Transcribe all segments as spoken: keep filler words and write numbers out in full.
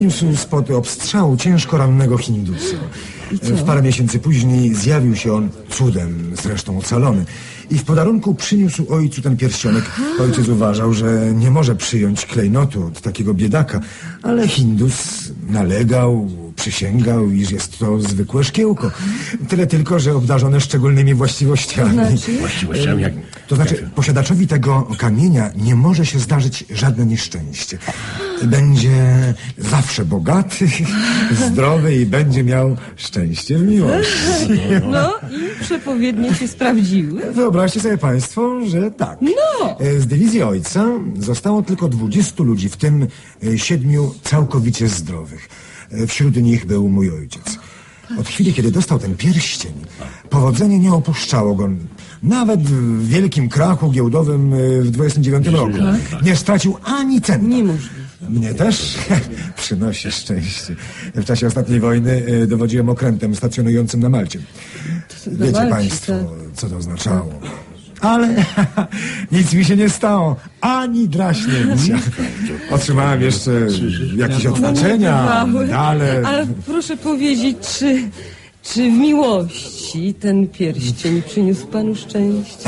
Niósł spod obstrzału ciężko rannego Hindusa. W parę miesięcy później zjawił się on cudem, zresztą ocalony. I w podarunku przyniósł ojcu ten pierścionek. Ojciec uważał, że nie może przyjąć klejnotu od takiego biedaka, ale Hindus nalegał, przysięgał, iż jest to zwykłe szkiełko. Tyle tylko, że obdarzone szczególnymi właściwościami. Znaczy? Właściwościami jak... To znaczy, posiadaczowi tego kamienia nie może się zdarzyć żadne nieszczęście. Będzie zawsze bogaty, zdrowy i będzie miał szczęście w miłości. No i przepowiednie się sprawdziły. Wyobraźcie sobie państwo, że tak. No! Z dywizji ojca zostało tylko dwudziestu ludzi, w tym siedmiu całkowicie zdrowych. Wśród nich był mój ojciec. Od chwili, kiedy dostał ten pierścień, powodzenie nie opuszczało go. Nawet w wielkim krachu giełdowym w dwudziestym dziewiątym roku nie stracił ani centa. Niemożliwe. Mnie też przynosi szczęście. W czasie ostatniej wojny dowodziłem okrętem stacjonującym na Malcie. Wiecie Malcie, państwo, tak. co to oznaczało. Ale nic mi się nie stało. Ani draśnięcia. Otrzymałem jeszcze jakieś odznaczenia, medale. Ale proszę powiedzieć, czy, czy w miłości ten pierścień przyniósł panu szczęście?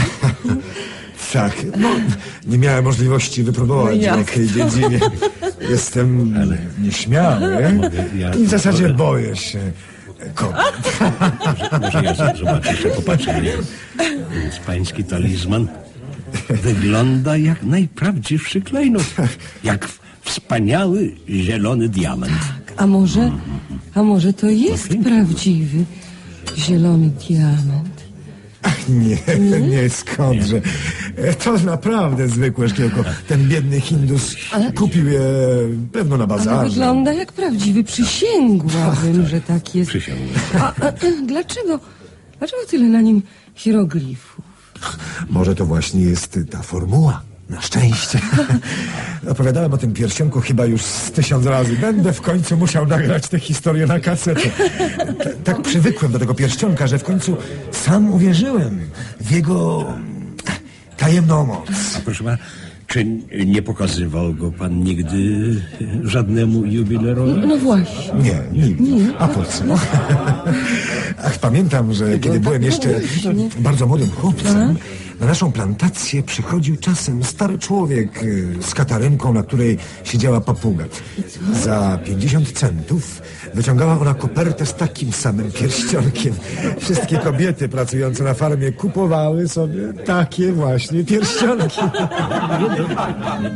Tak, no, nie miałem możliwości wypróbować No jak w tej dziedzinie. Jestem nieśmiały ja- i w zasadzie boję się kobiet. Może ja sobie zobaczę, jeszcze popatrzę. Więc pański talizman wygląda jak najprawdziwszy klejnot. Jak wspaniały zielony diament. A może, a może to jest prawdziwy zielony diament? Nie, nie, skądże. To naprawdę zwykłe szkiełko. Ten biedny Hindus kupił je pewno na Ale bazarze. wygląda jak prawdziwy. Przysięgłabym, że tak jest. Przysiągłem. A, a, a dlaczego? Dlaczego tyle na nim hieroglifów? Może to właśnie jest ta formuła. Na szczęście. Opowiadałem o tym pierścionku chyba już z tysiąc razy. Będę w końcu musiał nagrać tę historię na kasetę. T- tak przywykłem do tego pierścionka, że w końcu sam uwierzyłem w jego tajemną moc. A proszę pana, czy nie pokazywał go pan nigdy żadnemu jubilerowi? No właśnie. Nie, nigdy. A po co? Ach, pamiętam, że kiedy byłem jeszcze bardzo młodym chłopcem, na naszą plantację przychodził czasem stary człowiek y, z katarynką, na której siedziała papuga. Za pięćdziesiąt centów wyciągała ona kopertę z takim samym pierścionkiem. Wszystkie kobiety pracujące na farmie kupowały sobie takie właśnie pierścionki.